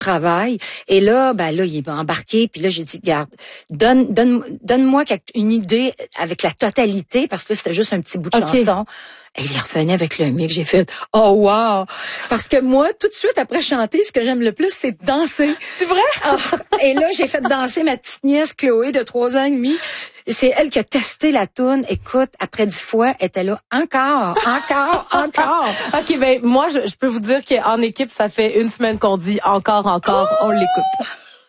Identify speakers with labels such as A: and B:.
A: travail. Et là, il m'a embarqué, puis là, j'ai dit, garde, donne-moi une idée avec la totalité, parce que là, c'était juste un petit bout de chanson. Et il revenait avec le mic, j'ai fait « Oh wow! » Parce que moi, tout de suite après chanter, ce que j'aime le plus, c'est danser.
B: C'est vrai?
A: Et là, j'ai fait danser ma petite nièce Chloé de 3 ans et demi. C'est elle qui a testé la toune. Écoute, après 10 fois, elle était là encore.
B: OK, ben moi, je peux vous dire qu'en équipe, ça fait 1 semaine qu'on dit encore, on l'écoute.